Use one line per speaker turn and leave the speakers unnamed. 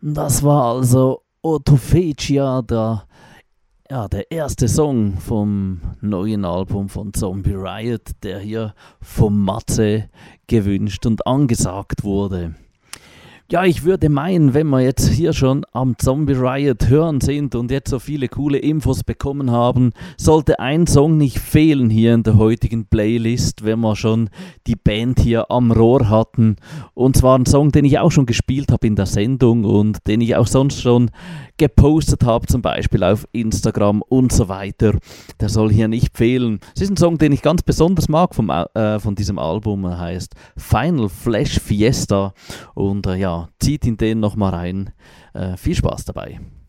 Das war also Autophagia, der erste Song vom neuen Album von Zombie Riot, der hier vom Matze gewünscht und angesagt wurde. Ja, ich würde meinen, wenn wir jetzt hier schon am Zombie Riot hören sind und jetzt so viele coole Infos bekommen haben, sollte ein Song nicht fehlen hier in der heutigen Playlist, wenn wir schon die Band hier am Rohr hatten. Und zwar ein Song, den ich auch schon gespielt habe in der Sendung und den ich auch sonst schon gepostet habe, zum Beispiel auf Instagram und so weiter. Der soll hier nicht fehlen. Es ist ein Song, den ich ganz besonders mag von diesem Album. Er heißt Final Flash Fiesta und zieht in den nochmal rein. Viel Spaß dabei.